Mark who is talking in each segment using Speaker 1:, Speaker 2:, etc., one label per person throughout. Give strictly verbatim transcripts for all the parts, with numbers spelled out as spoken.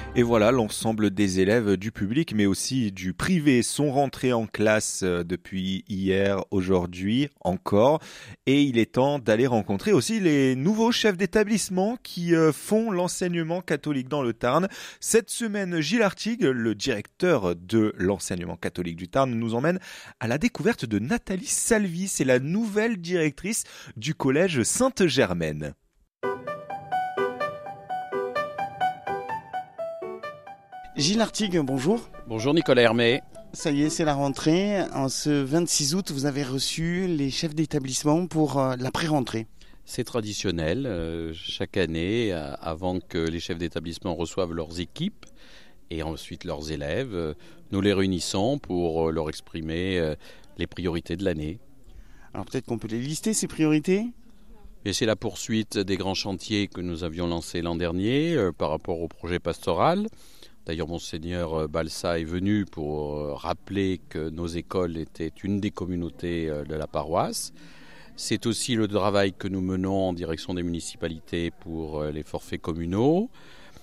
Speaker 1: Et voilà, l'ensemble des élèves du public, mais aussi du privé, sont rentrés en classe euh, depuis hier, aujourd'hui encore. Et il est temps d'aller rencontrer aussi les nouveaux chefs d'établissement qui euh, font l'enseignement catholique dans le Tarn. Cette semaine, Gilles Artigue, le directeur de l'enseignement catholique du Tarn, nous emmène à la découverte de Nathalie Salvi. C'est la nouvelle directrice du collège Sainte-Germaine.
Speaker 2: Gilles Artigue, bonjour.
Speaker 3: Bonjour Nicolas Hermé.
Speaker 2: Ça y est, c'est la rentrée. En ce vingt-six août, vous avez reçu les chefs d'établissement pour euh, la pré-rentrée.
Speaker 3: C'est traditionnel, euh, chaque année, euh, avant que les chefs d'établissement reçoivent leurs équipes et ensuite leurs élèves, euh, nous les réunissons pour euh, leur exprimer euh, les priorités de l'année.
Speaker 2: Alors peut-être qu'on peut les lister, ces priorités ?
Speaker 3: Et c'est la poursuite des grands chantiers que nous avions lancés l'an dernier euh, par rapport au projet pastoral. D'ailleurs, Monseigneur Balsa est venu pour rappeler que nos écoles étaient une des communautés de la paroisse. C'est aussi le travail que nous menons en direction des municipalités pour les forfaits communaux.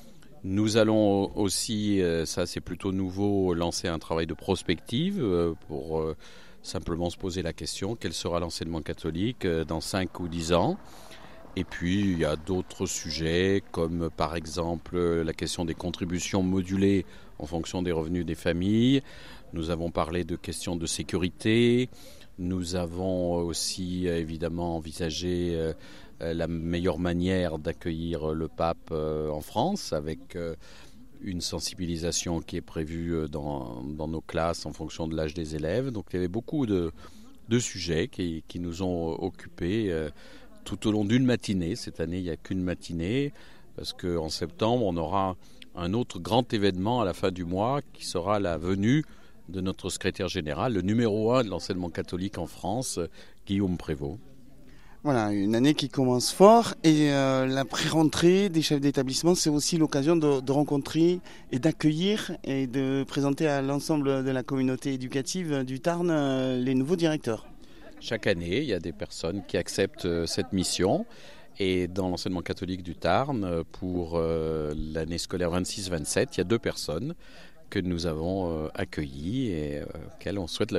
Speaker 3: Nous allons aussi, ça c'est plutôt nouveau, lancer un travail de prospective pour simplement se poser la question, quel sera l'enseignement catholique dans cinq ou dix ans ? Et puis, il y a d'autres sujets, comme par exemple la question des contributions modulées en fonction des revenus des familles. Nous avons parlé de questions de sécurité. Nous avons aussi évidemment envisagé la meilleure manière d'accueillir le pape en France, avec une sensibilisation qui est prévue dans, dans nos classes en fonction de l'âge des élèves. Donc, il y avait beaucoup de, de sujets qui, qui nous ont occupés tout au long d'une matinée. Cette année, il n'y a qu'une matinée, parce qu'en septembre, on aura un autre grand événement à la fin du mois, qui sera la venue de notre secrétaire général, le numéro un de l'enseignement catholique en France, Guillaume Prévost.
Speaker 2: Voilà, une année qui commence fort, et euh, la pré-rentrée des chefs d'établissement, c'est aussi l'occasion de, de rencontrer et d'accueillir et de présenter à l'ensemble de la communauté éducative du Tarn euh, les nouveaux directeurs.
Speaker 3: Chaque année, il y a des personnes qui acceptent cette mission. Et dans l'enseignement catholique du Tarn, pour l'année scolaire vingt-six vingt-sept, il y a deux personnes que nous avons accueillies et auxquelles on souhaite la